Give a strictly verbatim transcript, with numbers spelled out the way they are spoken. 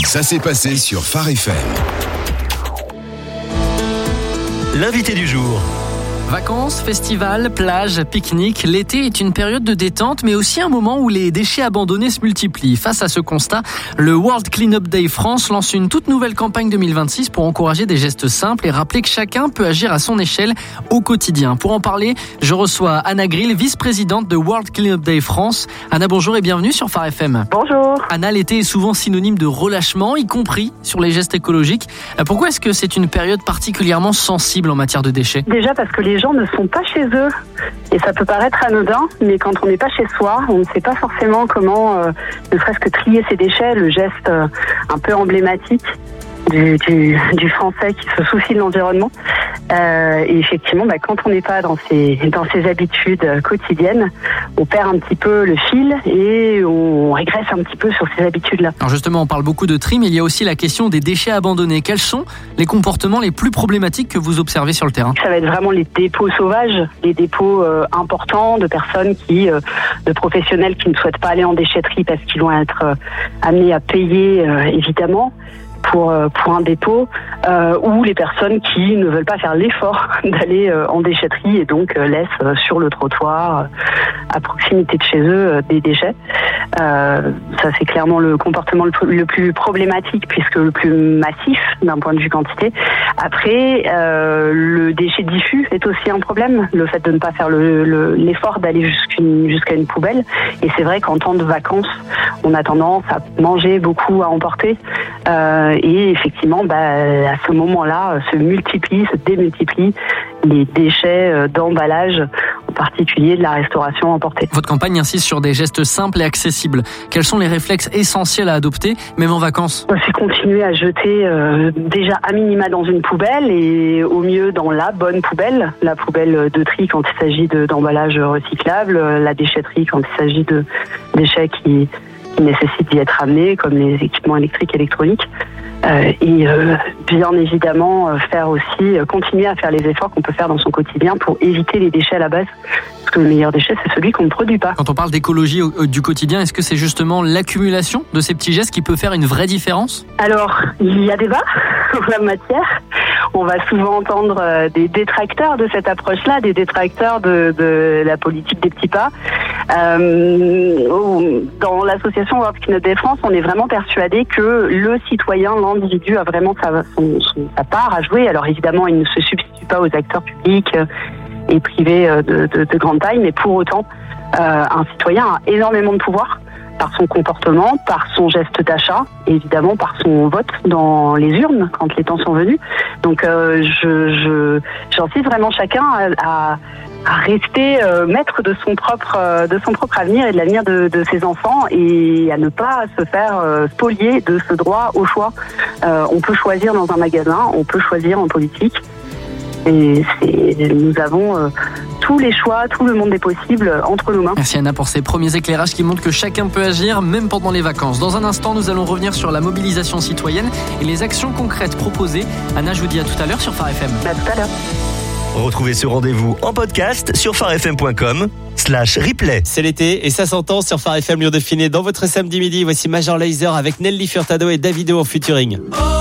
Ça s'est passé sur Phare F M. L'invité du jour. Vacances, festivals, plages, pique-niques, l'été est une période de détente, mais aussi un moment où les déchets abandonnés se multiplient. Face à ce constat, le World Cleanup Day France lance une toute nouvelle campagne deux mille vingt-six pour encourager des gestes simples et rappeler que chacun peut agir à son échelle au quotidien. Pour en parler, je reçois Anna Grill, vice-présidente de World Cleanup Day France. Anna, bonjour et bienvenue sur Phare F M. Bonjour. Anna, l'été est souvent synonyme de relâchement, y compris sur les gestes écologiques. Pourquoi est-ce que c'est une période particulièrement sensible en matière de déchets ? Déjà parce que les Les gens ne sont pas chez eux et ça peut paraître anodin, mais quand on n'est pas chez soi, on ne sait pas forcément comment, euh, ne serait-ce que trier ses déchets, le geste euh, un peu emblématique du, du, du Français qui se soucie de l'environnement. Euh, et effectivement, bah, quand on n'est pas dans ses, dans ses habitudes quotidiennes, on perd un petit peu le fil et on régresse un petit peu sur ces habitudes-là. Alors justement, on parle beaucoup de tri, mais il y a aussi la question des déchets abandonnés. Quels sont les comportements les plus problématiques que vous observez sur le terrain ? Ça va être vraiment les dépôts sauvages, les dépôts euh, importants de personnes qui, euh, de professionnels qui ne souhaitent pas aller en déchetterie parce qu'ils vont être euh, amenés à payer, euh, évidemment. Pour, pour un dépôt, euh, ou les personnes qui ne veulent pas faire l'effort d'aller euh, en déchetterie et donc euh, laissent euh, sur le trottoir, euh, à proximité de chez eux, euh, des déchets. Euh, ça, c'est clairement le comportement le plus, le plus problématique puisque le plus massif d'un point de vue quantité. Après, euh, le déchet diffus est aussi un problème, le fait de ne pas faire le, le, l'effort d'aller jusqu'une, jusqu'à une poubelle. Et c'est vrai qu'en temps de vacances, on a tendance à manger beaucoup, à emporter. Euh, et effectivement, bah, à ce moment-là, se multiplient, se démultiplient les déchets d'emballage, en particulier de la restauration emportée. Votre campagne insiste sur des gestes simples et accessibles. Quels sont les réflexes essentiels à adopter, même en vacances ? C'est continuer à jeter euh, déjà à minima dans une poubelle et au mieux dans la bonne poubelle, la poubelle de tri quand il s'agit de, d'emballage recyclable, la déchetterie quand il s'agit de déchets qui, qui nécessitent d'y être amenés, comme les équipements électriques, électroniques. Euh, et euh, bien évidemment euh, faire aussi euh, continuer à faire les efforts qu'on peut faire dans son quotidien pour éviter les déchets à la base, parce que le meilleur déchet c'est celui qu'on ne produit pas. Quand on parle d'écologie euh, du quotidien, est-ce que c'est justement l'accumulation de ces petits gestes qui peut faire une vraie différence ? Alors il y a débat en la matière. On va souvent entendre euh, des détracteurs de cette approche-là, des détracteurs de, de la politique des petits pas. Euh, dans l'association World Cleanup Day France, on est vraiment persuadé que le citoyen, l'individu a vraiment sa, son, son, sa part à jouer. Alors évidemment, il ne se substitue pas aux acteurs publics et privés de, de, de grande taille, mais pour autant, euh, un citoyen a énormément de pouvoir par son comportement, par son geste d'achat, et évidemment par son vote dans les urnes quand les temps sont venus. Donc euh, je, je, j'insiste vraiment chacun à, à, à rester euh, maître de son propre euh, de son propre avenir et de l'avenir de, de ses enfants et à ne pas se faire euh, spolier de ce droit au choix. Euh, on peut choisir dans un magasin, on peut choisir en politique. Et c'est, nous avons euh, tous les choix, tout le monde des possibles entre nos mains. Merci Anna pour ces premiers éclairages qui montrent que chacun peut agir, même pendant les vacances. Dans un instant, nous allons revenir sur la mobilisation citoyenne et les actions concrètes proposées. Anna, je vous dis à tout à l'heure sur Phare F M. À tout à l'heure. Retrouvez ce rendez-vous en podcast sur pharefm point com slash replay. C'est l'été et ça s'entend sur Phare F M Lyon Dauphiné. Dans votre samedi midi, voici Major Lazer avec Nelly Furtado et Davido en featuring. Oh